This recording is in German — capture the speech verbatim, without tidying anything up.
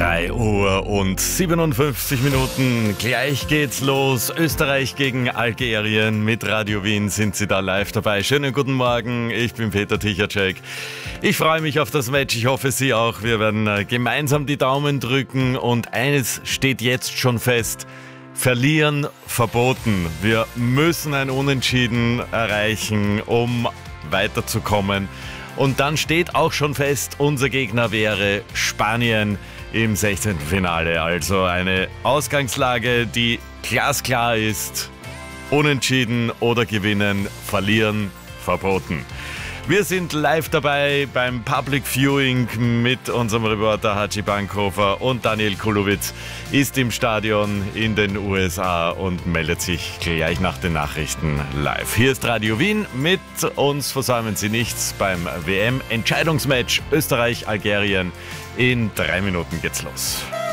drei Uhr und siebenundfünfzig Minuten. Gleich geht's los. Österreich gegen Algerien. Mit Radio Wien sind Sie da live dabei. Schönen guten Morgen. Ich bin Peter Tichacek. Ich freue mich auf das Match. Ich hoffe, Sie auch. Wir werden gemeinsam die Daumen drücken. Und eines steht jetzt schon fest. Verlieren verboten. Wir müssen ein Unentschieden erreichen, um weiterzukommen. Und dann steht auch schon fest, unser Gegner wäre Spanien im sechzehnten Finale. Also eine Ausgangslage, die glasklar ist. Unentschieden oder gewinnen, verlieren verboten. Wir sind live dabei beim Public Viewing mit unserem Reporter Haji Bankhofer, und Daniel Kulowitz ist im Stadion in den U S A und meldet sich gleich nach den Nachrichten live. Hier ist Radio Wien, mit uns versäumen Sie nichts beim W M-Entscheidungsmatch Österreich-Algerien. In drei Minuten geht's los.